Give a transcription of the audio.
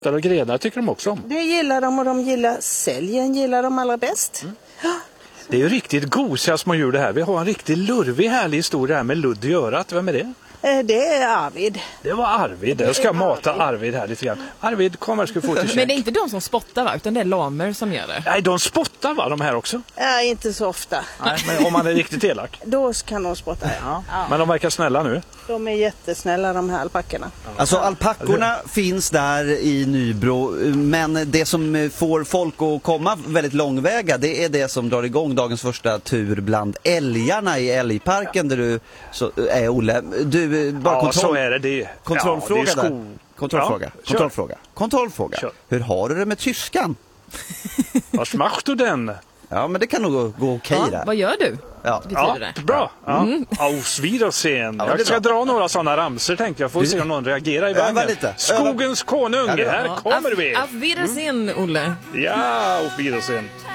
Och grenar tycker de också om. Det gillar de, och de gillar säljen, gillar de allra bäst. Det är ju riktigt gosiga små djur det här. Vi har en riktigt lurvig härlig historia här med ludd i örat. Vem är det? Det är Arvid. Det var Arvid. Jag ska mata Arvid här lite grann. Arvid, kom här, ska få till käk. Men det är inte de som spottar, va? Utan det är lamer som gör det. Nej, de spottar, va, de här också? Inte så ofta. Nej, men om man är riktigt elak. Då kan de spotta. Ja. Men de verkar snälla nu. De är jättesnälla, de här alpackorna. Alltså alpackorna finns där i Nybro, men det som får folk att komma väldigt långväga, det är det som drar igång dagens första tur bland älgarna i älgparken där du är Olle. Du, bara så är det. Kontrollfråga det är där. Kontrollfråga. Kör. Hur har du det med tyskan? Was machst du denn? Ja, men det kan nog gå okej där. Vad gör du? Ja. Det. Bra. Auf Wiedersehen. Ja, Jag ska dra några sådana ramser, tänkte jag. Får se om någon reagerar i vagnen. Lite. Skogens konung, här kommer vi. Auf Wiedersehen, Olle. Ja, auf Wiedersehen.